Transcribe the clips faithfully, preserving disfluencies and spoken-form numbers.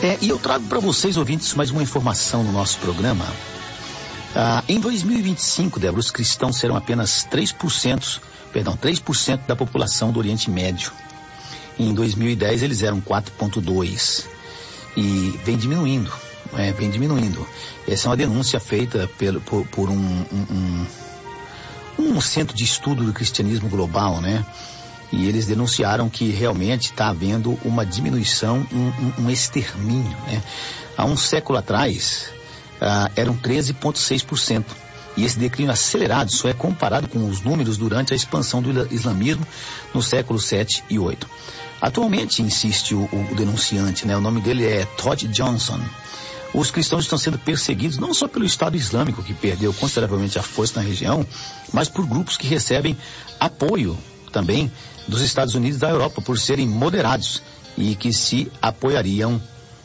É, e eu trago para vocês, ouvintes, mais uma informação no nosso programa. Ah, em dois mil e vinte e cinco, Débora, os cristãos serão apenas três por cento, perdão, três por cento da população do Oriente Médio. Em dois mil e dez eles eram quatro vírgula dois por cento e vem diminuindo, é, vem diminuindo. Essa é uma denúncia feita pelo, por, por um, um, um, um centro de estudo do cristianismo global, né? E eles denunciaram que realmente está havendo uma diminuição, um, um, um extermínio, né? Há um século atrás, ah, eram treze vírgula seis por cento. E esse declínio acelerado só é comparado com os números durante a expansão do islamismo no século sete e oito. Atualmente, insiste o, o denunciante, né? O nome dele é Todd Johnson. Os cristãos estão sendo perseguidos não só pelo Estado Islâmico, que perdeu consideravelmente a força na região, mas por grupos que recebem apoio também dos Estados Unidos e da Europa, por serem moderados e que se apoiariam,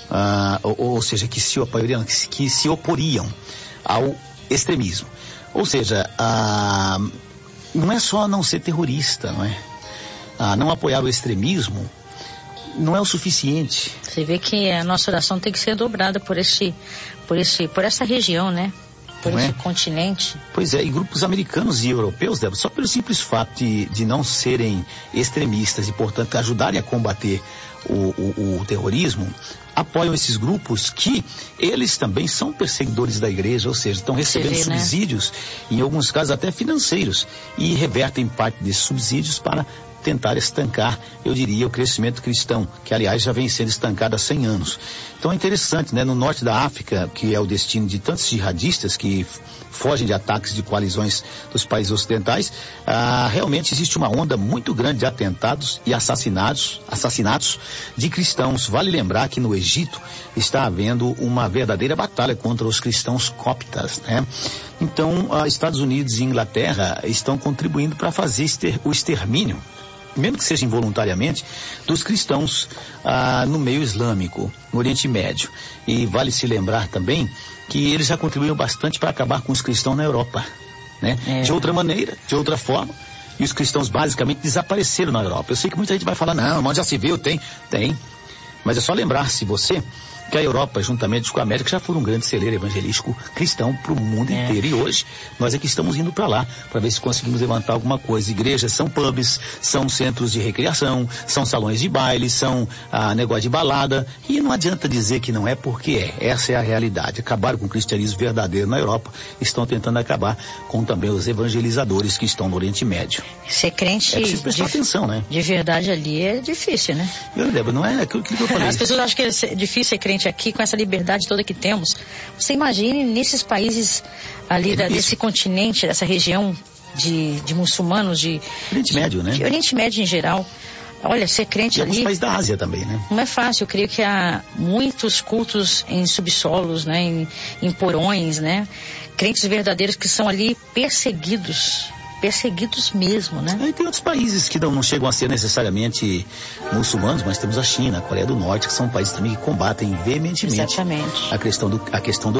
ah, ou, ou seja, que se apoiariam, que se, que se oporiam ao extremismo. Ou seja, ah, não é só não ser terrorista, não é? Ah, não apoiar o extremismo não é o suficiente. Você vê que a nossa oração tem que ser dobrada por esse, por esse, por essa região, né? Por não esse é? continente. Pois é, e grupos americanos e europeus, Débora, só pelo simples fato de, de não serem extremistas e, portanto, ajudarem a combater o, o, o terrorismo, apoiam esses grupos que eles também são perseguidores da igreja, ou seja, estão recebendo vê, subsídios, né? Em alguns casos até financeiros, e revertem parte desses subsídios para tentar estancar, eu diria, o crescimento cristão, que aliás já vem sendo estancado há cem anos. Então é interessante, né? No norte da África, que é o destino de tantos jihadistas que fogem de ataques de coalizões dos países ocidentais, ah, realmente existe uma onda muito grande de atentados e assassinatos, assassinatos de cristãos. Vale lembrar que no Egito está havendo uma verdadeira batalha contra os cristãos coptas, né? Então, ah, Estados Unidos e Inglaterra estão contribuindo para fazer exter- o extermínio, mesmo que seja involuntariamente, dos cristãos ah, no meio islâmico, no Oriente Médio. E vale se lembrar também que eles já contribuíram bastante para acabar com os cristãos na Europa, né? É. De outra maneira, de outra forma, e os cristãos basicamente desapareceram na Europa. Eu sei que muita gente vai falar, não, mas já se viu, tem, tem. Mas é só lembrar-se você que a Europa, juntamente com a América, já foram um grande celeiro evangelístico cristão para o mundo é. inteiro. E hoje, nós é que estamos indo para lá, para ver se conseguimos levantar alguma coisa. Igrejas são pubs, são centros de recreação, são salões de baile, são ah, negócio de balada. E não adianta dizer que não é, porque é. Essa é a realidade. Acabaram com o cristianismo verdadeiro na Europa, estão tentando acabar com também os evangelizadores que estão no Oriente Médio. Ser crente é preciso prestar de, atenção, né? De verdade ali é difícil, né? Eu, Débora, não é aquilo que eu falei. As pessoas acham que é difícil ser crente aqui com essa liberdade toda que temos. Você imagine nesses países ali é da, desse continente, dessa região de, de muçulmanos, de Oriente Médio, né? De Oriente Médio em geral. Olha, ser crente e ali... alguns países da Ásia também, né? Não é fácil. Eu creio que há muitos cultos em subsolos, né? Em, em porões, né? Crentes verdadeiros que são ali perseguidos. Perseguidos mesmo, né? E tem outros países que não, não chegam a ser necessariamente muçulmanos, mas temos a China, a Coreia do Norte, que são países também que combatem veementemente Exatamente. a questão do, a questão do